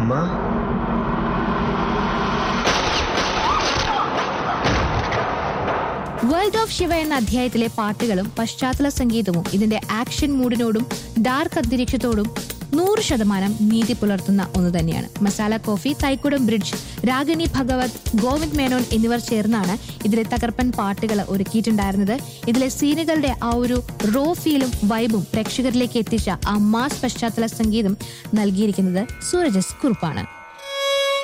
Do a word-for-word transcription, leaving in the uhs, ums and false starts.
അമ്മ. World of Shiva എന്ന അധ്യായത്തിലെ പാട്ടുകളും പശ്ചാത്തല സംഗീതവും ഇതിന്റെ ആക്ഷൻ മൂഡിനോടും ഡാർക്ക് അന്തരീക്ഷത്തോടും നൂറ് ശതമാനം നീതി പുലർത്തുന്ന ഒന്ന് തന്നെയാണ്. മസാല കോഫി, തൈക്കുടം ബ്രിഡ്ജ്, രാഗിണി ഭഗവത്, ഗോവിന്ദ് മേനോൻ എന്നിവർ ചേർന്നാണ് ഇതിലെ തകർപ്പൻ പാട്ടുകൾ ഒരുക്കിയിട്ടുണ്ടായിരുന്നത്. ഇതിലെ സീനുകളുടെ ആ ഒരു റോ ഫീലും വൈബും പ്രേക്ഷകരിലേക്ക് എത്തിച്ച ആ മാസ് പശ്ചാത്തല സംഗീതം നൽകിയിരിക്കുന്നത് സൂരജ് കുറുപ്പാണ്.